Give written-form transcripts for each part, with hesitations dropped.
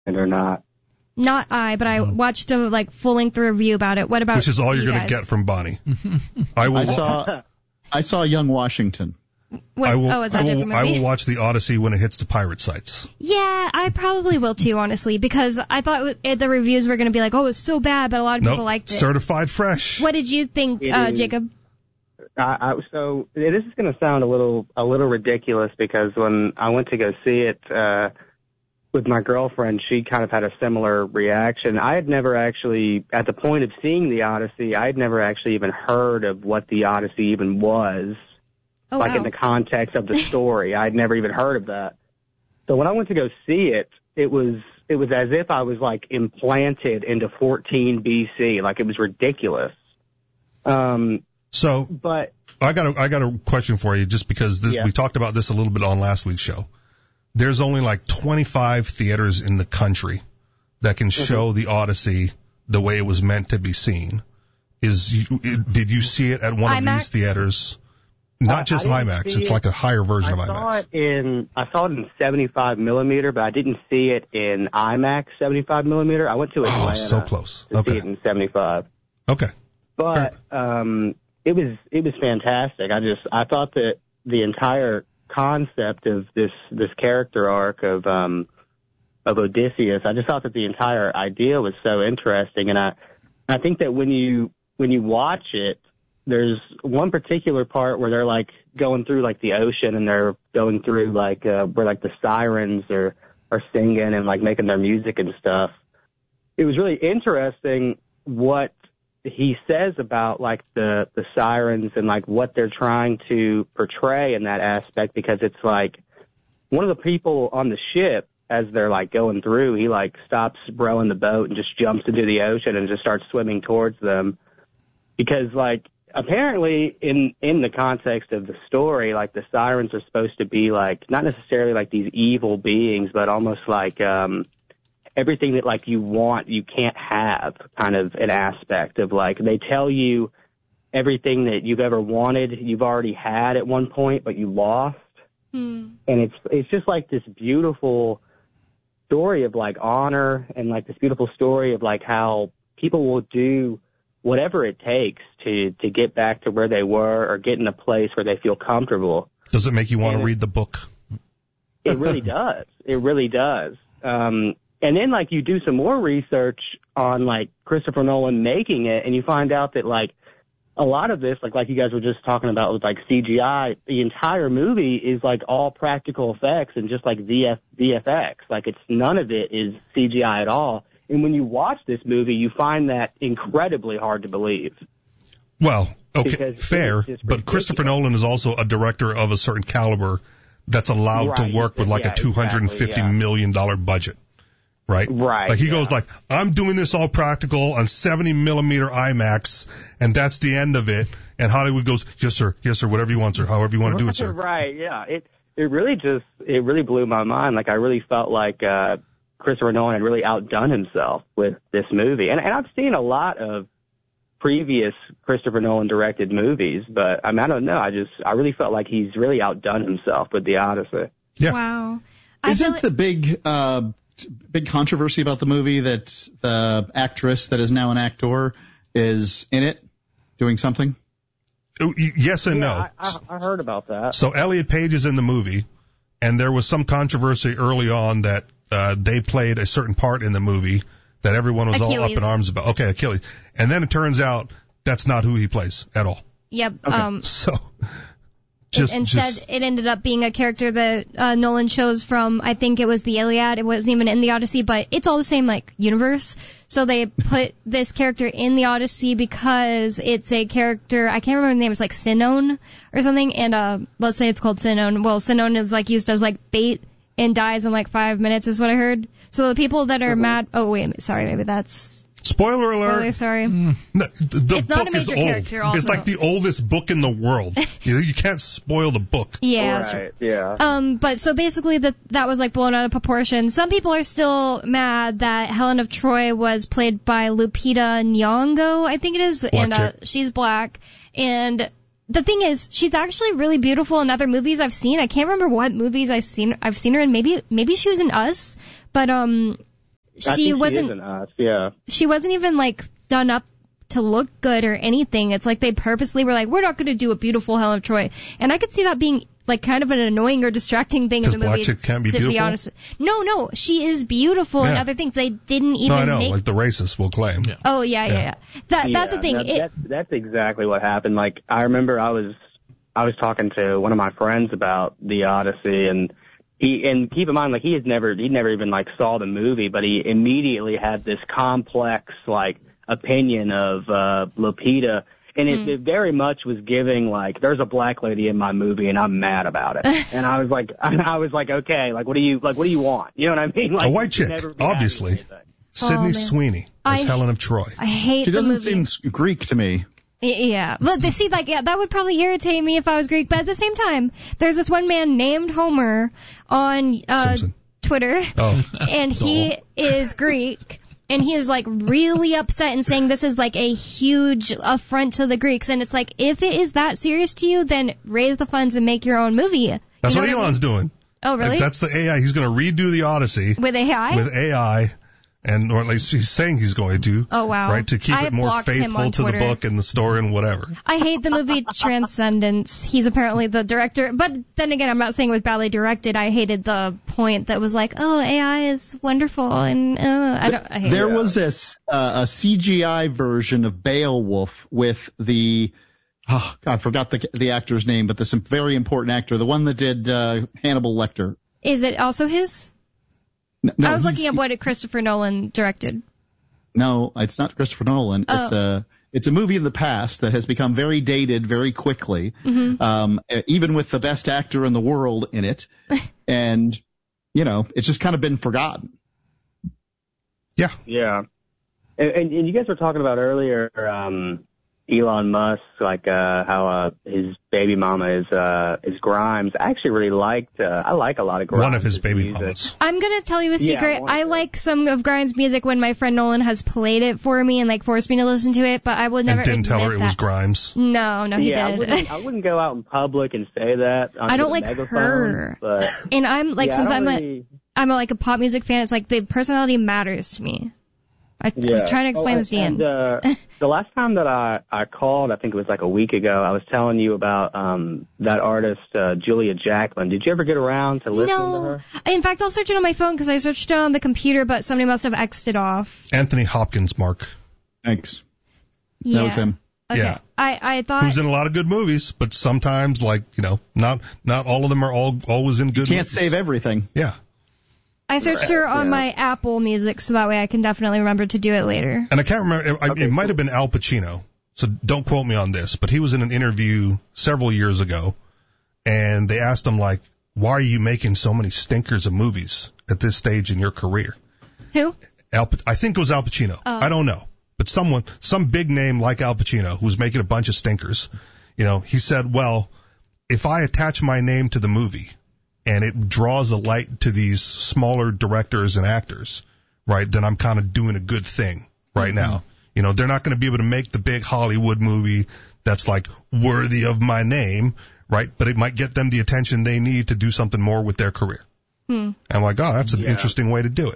or not. Not I, but I watched a full-length review about it. What about Which is all you're going to guys? get from Bonnie. I saw Young Washington. Is that a different movie? I will watch the Odyssey when it hits the pirate sites. Yeah, I probably will too, honestly, because I thought the reviews were going to be like, oh, it's so bad, but a lot of people liked it. Certified fresh. What did you think, Jacob? So this is going to sound a little ridiculous because when I went to go see it with my girlfriend, she kind of had a similar reaction. I had never actually, at the point of seeing the Odyssey, I had never actually even heard of what the Odyssey even was. Oh, like wow. in the context of the story. I'd never even heard of that. So when I went to go see it, it was as if I was like implanted into 14 BC. Like it was ridiculous. But I got a question for you, just because we talked about this a little bit on last week's show. There's only like 25 theaters in the country that can show the Odyssey the way it was meant to be seen. Did you see it at one of these theaters? Not just IMAX. It's like a higher version of IMAX. I saw it in 75 millimeter, but I didn't see it in IMAX 75 millimeter. I went to Atlanta so close. to see it in 75. Okay. But it was fantastic. I thought that the entire concept of this character arc of Odysseus, I just thought that the entire idea was so interesting, and I think that when you watch it, there's one particular part where they're like going through like the ocean, and they're going through like where like the sirens are singing and like making their music and stuff. It was really interesting what he says about like the sirens and like what they're trying to portray in that aspect, because it's like one of the people on the ship, as they're like going through, he like stops rowing the boat and just jumps into the ocean and just starts swimming towards them, because like apparently in the context of the story, like the sirens are supposed to be like not necessarily like these evil beings, but almost like everything that like you want you can't have, kind of an aspect of like they tell you everything that you've ever wanted you've already had at one point but you lost. And it's just like this beautiful story of like honor, and like this beautiful story of like how people will do whatever it takes to get back to where they were or get in a place where they feel comfortable. Does it make you want to read the book? It really does. It really does. And then like you do some more research on like Christopher Nolan making it, and you find out that like a lot of this, like you guys were just talking about with like CGI, the entire movie is like all practical effects and just like VFX. Like it's none of it is CGI at all. And when you watch this movie, you find that incredibly hard to believe. Well, okay, fair, but Christopher Nolan is also a director of a certain caliber that's allowed to work with like a $250 million budget, right? Right. Like he goes like, I'm doing this all practical on 70 millimeter IMAX, and that's the end of it. And Hollywood goes, yes, sir, whatever you want, sir, however you want to do it, sir. Right, yeah. It really blew my mind. Like I really felt like Christopher Nolan had really outdone himself with this movie. And I've seen a lot of previous Christopher Nolan directed movies, but I mean, I don't know. I really felt like he's really outdone himself with The Odyssey. Yeah. Wow. Isn't the big controversy about the movie that the actress that is now an actor is in it doing something? Yes and no. I heard about that. So Elliot Page is in the movie, and there was some controversy early on that they played a certain part in the movie that everyone was all up in arms about. Okay, Achilles. And then it turns out that's not who he plays at all. Yep. Okay. Instead, it ended up being a character that Nolan chose from, I think it was the Iliad. It wasn't even in the Odyssey, but it's all the same, like, universe. So they put this character in the Odyssey because it's a character, I can't remember the name, it's like Sinon or something, and let's say it's called Sinon. Well, Sinon is, like, used as, like, bait and dies in, like, 5 minutes is what I heard. So the people that are mad, sorry, maybe that's... Spoiler alert. Sorry. No, the it's book not a major is old. character also. It's like the oldest book in the world. You can't spoil the book. Yeah, right, that's true. Yeah. But so basically that was like blown out of proportion. Some people are still mad that Helen of Troy was played by Lupita Nyong'o, I think it is, and she's black. And the thing is, she's actually really beautiful in other movies I've seen. I can't remember what movies I've seen her in. Maybe she was in Us, but she wasn't. She wasn't even like done up to look good or anything. It's like they purposely were like, we're not going to do a beautiful Helen of Troy, and I could see that being like kind of an annoying or distracting thing in the movie. Black chick can't be beautiful? Be honest. No, she is beautiful and other things. They didn't even. No, I know, like the racists will claim. Yeah. Oh yeah. That's the thing. That's exactly what happened. Like I remember I was talking to one of my friends about the Odyssey, and keep in mind, like he'd never even like saw the movie, but he immediately had this complex like opinion of Lupita. And it very much was giving like, there's a black lady in my movie and I'm mad about it. And I was like, okay, like what do you want? You know what I mean? Like, a white chick, obviously. Sydney Sweeney as Helen of Troy. I hate the movie. She doesn't seem Greek to me. Yeah. Look, that would probably irritate me if I was Greek. But at the same time, there's this one man named Homer on Twitter. Oh. And he is Greek. And he is like really upset and saying this is like a huge affront to the Greeks. And it's like, if it is that serious to you, then raise the funds and make your own movie. That's what Elon's doing. Oh, really? Like, that's the AI. He's going to redo the Odyssey. With AI? With AI. Or at least he's saying he's going to. Oh, wow. Right, to keep it more faithful to the book and the story and whatever. I hate the movie Transcendence. He's apparently the director. But then again, I'm not saying it was badly directed. I hated the point that was like, oh, AI is wonderful. And I hate There it. was a CGI version of Beowulf with the... Oh, God, I forgot the actor's name, but this very important actor, the one that did Hannibal Lecter. Is it also his? No, I was looking at what Christopher Nolan directed. No, it's not Christopher Nolan. Oh. It's a movie in the past that has become very dated very quickly, even with the best actor in the world in it. And, it's just kind of been forgotten. Yeah. Yeah. And you guys were talking about earlier, Elon Musk, like how his baby mama is Grimes. I actually really I like a lot of Grimes. One of his baby mamas. I'm gonna tell you a secret. I like some of Grimes' music when my friend Nolan has played it for me and like forced me to listen to it, but I would never. And didn't tell her it was Grimes. No, he did. I wouldn't go out in public and say that. I don't like her. But and I'm like, since I'm a pop music fan, it's like the personality matters to me. I was trying to explain this to Ian. The last time that I called, I think it was like a week ago, I was telling you about that artist, Julia Jacklin. Did you ever get around to listen to her? In fact, I'll search it on my phone because I searched it on the computer, but somebody must have X'd it off. Anthony Hopkins, Mark. Thanks. Yeah. That was him. Okay. Yeah. I thought... Who's in a lot of good movies, but sometimes, like, not all of them are always in good movies. You can't save everything. Yeah. I searched her on my Apple Music, so that way I can definitely remember to do it later. And I can't remember, it might have been Al Pacino, so don't quote me on this, but he was in an interview several years ago, and they asked him, like, why are you making so many stinkers of movies at this stage in your career? Who? I think it was Al Pacino. Oh. I don't know. But some big name like Al Pacino who was making a bunch of stinkers, he said, well, if I attach my name to the movie, and it draws a light to these smaller directors and actors, right, then I'm kind of doing a good thing right now. They're not going to be able to make the big Hollywood movie that's like worthy of my name, right, but it might get them the attention they need to do something more with their career. I'm like, oh, that's an interesting way to do it.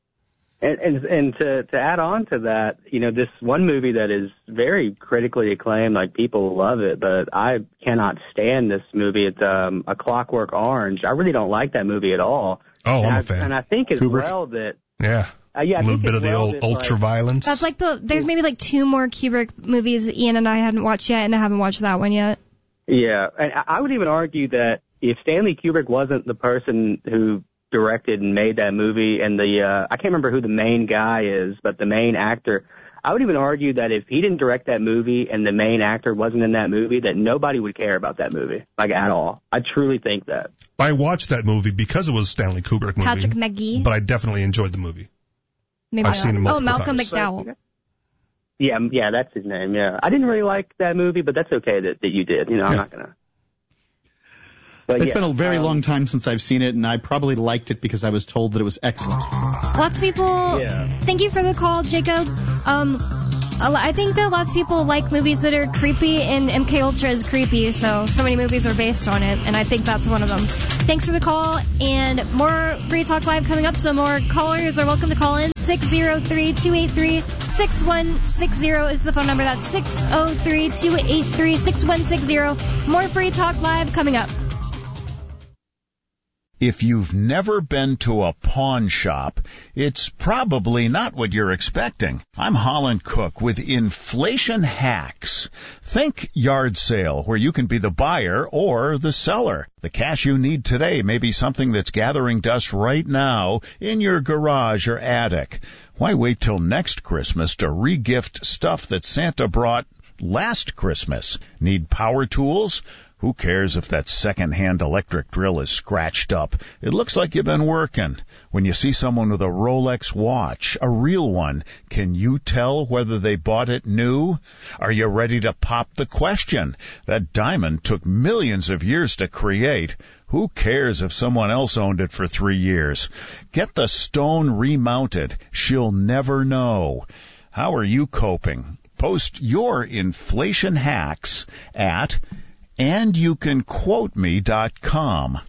And to add on to that, this one movie that is very critically acclaimed, like people love it, but I cannot stand this movie. It's A Clockwork Orange. I really don't like that movie at all. Oh, I'm a fan. And I think as well that a little bit of the old ultra violence. That's like there's maybe like 2 more Kubrick movies Ian and I hadn't watched yet, and I haven't watched that one yet. Yeah, and I would even argue that if Stanley Kubrick wasn't the person who directed and made that movie, and I can't remember who the main guy is, but the main actor, I would even argue that if he didn't direct that movie and the main actor wasn't in that movie, that nobody would care about that movie, like at all. I truly think that. I watched that movie because it was a Stanley Kubrick movie. Patrick McGee. But I definitely enjoyed the movie. Maybe I've seen it multiple Malcolm times. McDowell. Yeah, that's his name, yeah. I didn't really like that movie, but that's okay that you did. I'm not going to. It's been a very long time since I've seen it, and I probably liked it because I was told that it was excellent. Lots of people... Yeah. Thank you for the call, Jacob. I think that lots of people like movies that are creepy, and MK Ultra is creepy, so many movies are based on it, and I think that's one of them. Thanks for the call, and more Free Talk Live coming up, so more callers are welcome to call in. 603-283-6160 is the phone number. That's 603-283-6160. More Free Talk Live coming up. If you've never been to a pawn shop, it's probably not what you're expecting. I'm Holland Cook with Inflation Hacks. Think yard sale, where you can be the buyer or the seller. The cash you need today may be something that's gathering dust right now in your garage or attic. Why wait till next Christmas to re-gift stuff that Santa brought last Christmas? Need power tools? Who cares if that second-hand electric drill is scratched up? It looks like you've been working. When you see someone with a Rolex watch, a real one, can you tell whether they bought it new? Are you ready to pop the question? That diamond took millions of years to create. Who cares if someone else owned it for 3 years? Get the stone remounted. She'll never know. How are you coping? Post your inflation hacks at andyoucanquoteme.com.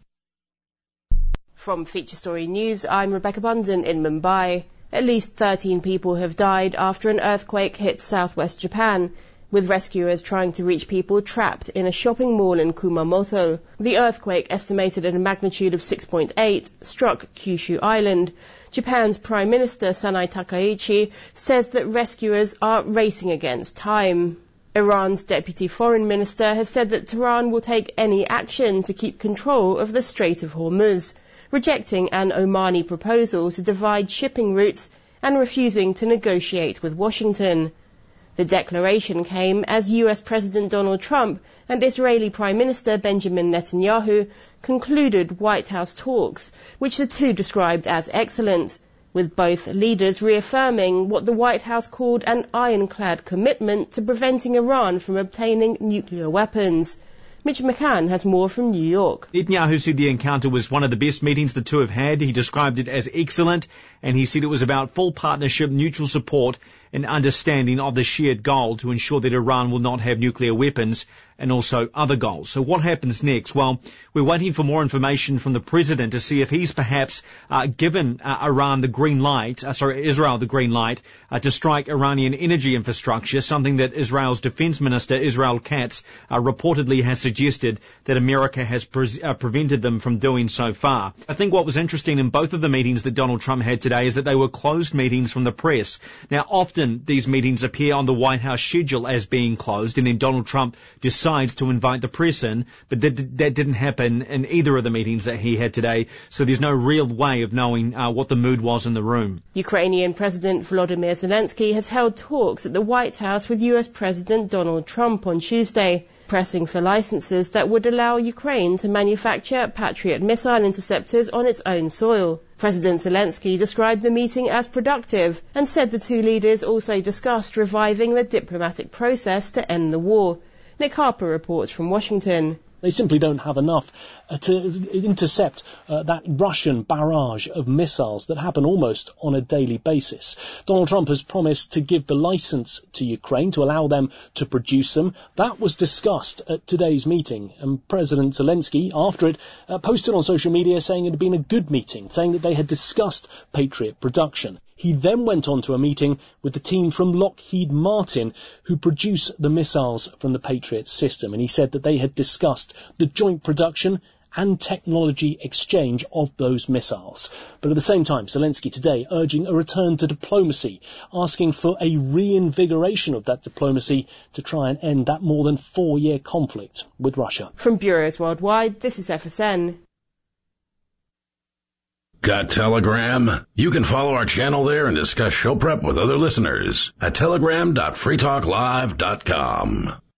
From Feature Story News, I'm Rebecca Bunden in Mumbai. At least 13 people have died after an earthquake hit southwest Japan, with rescuers trying to reach people trapped in a shopping mall in Kumamoto. The earthquake, estimated at a magnitude of 6.8, struck Kyushu Island. Japan's Prime Minister Sanai Takaichi says that rescuers are racing against time. Iran's Deputy Foreign Minister has said that Tehran will take any action to keep control of the Strait of Hormuz, rejecting an Omani proposal to divide shipping routes and refusing to negotiate with Washington. The declaration came as US President Donald Trump and Israeli Prime Minister Benjamin Netanyahu concluded White House talks, which the two described as excellent, with both leaders reaffirming what the White House called an ironclad commitment to preventing Iran from obtaining nuclear weapons. Mitch McCann has more from New York. Netanyahu said the encounter was one of the best meetings the two have had. He described it as excellent, and he said it was about full partnership, mutual support, and understanding of the shared goal to ensure that Iran will not have nuclear weapons and also other goals. So what happens next? Well, we're waiting for more information from the president to see if he's perhaps given Israel the green light to strike Iranian energy infrastructure, something that Israel's defense minister, Israel Katz, reportedly has suggested that America has prevented them from doing so far. I think what was interesting in both of the meetings that Donald Trump had today is that they were closed meetings from the press. Now, often these meetings appear on the White House schedule as being closed, and then Donald Trump decides to invite the press in, but that didn't happen in either of the meetings that he had today, so there's no real way of knowing what the mood was in the room. Ukrainian President Volodymyr Zelensky has held talks at the White House with US President Donald Trump on Tuesday, pressing for licenses that would allow Ukraine to manufacture Patriot missile interceptors on its own soil. President Zelensky described the meeting as productive and said the two leaders also discussed reviving the diplomatic process to end the war. Nick Harper reports from Washington. They simply don't have enough to intercept that Russian barrage of missiles that happen almost on a daily basis. Donald Trump has promised to give the license to Ukraine to allow them to produce them. That was discussed at today's meeting, and President Zelensky, after it, posted on social media saying it had been a good meeting, saying that they had discussed Patriot production. He then went on to a meeting with the team from Lockheed Martin who produce the missiles from the Patriot system, and he said that they had discussed the joint production and technology exchange of those missiles. But at the same time, Zelensky today urging a return to diplomacy, asking for a reinvigoration of that diplomacy to try and end that more than 4-year conflict with Russia. From Bureaus Worldwide, this is FSN. Got Telegram? You can follow our channel there and discuss show prep with other listeners at telegram.freetalklive.com.